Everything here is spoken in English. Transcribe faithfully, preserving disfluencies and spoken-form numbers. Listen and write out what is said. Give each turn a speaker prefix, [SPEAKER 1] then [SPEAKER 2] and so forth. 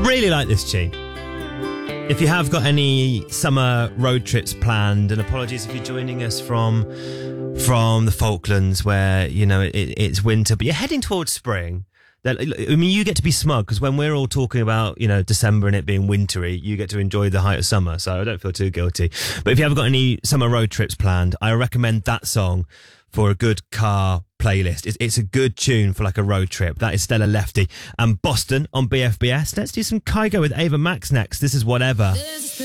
[SPEAKER 1] Really like this tune. If you have got any summer road trips planned, and apologies if you're joining us from from the Falklands where, you know, it, it's winter, but you're heading towards spring. That, I mean, you get to be smug because when we're all talking about, you know, December and it being wintry, you get to enjoy the height of summer. So I don't feel too guilty. But if you haven't got any summer road trips planned, I recommend that song for a good car playlist. It's, it's a good tune for like a road trip. That is Stella Lefty and Boston on B F B S. Let's do some Kygo with Ava Max next. This is Whatever.